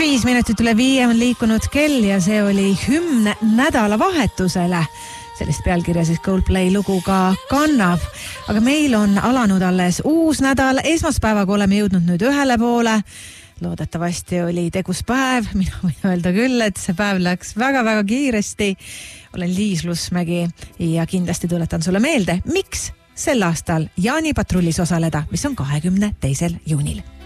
5 minutit üle 5 on liikunud kell ja see oli hümn nädalavahetusele. Sellist pealkirja siis Coldplay lugu ka kannab. Aga meil on alanud alles uus nädal. Esmaspäevaga oleme jõudnud nüüd ühele poole. Loodetavasti oli tegus päev. Mina võin öelda küll, et see päev läks väga-väga kiiresti. Olen Liis Lusmägi ja kindlasti tuletan sulle meelde, miks sel aastal Jaani patrullis osaleda, mis on 22. juunil.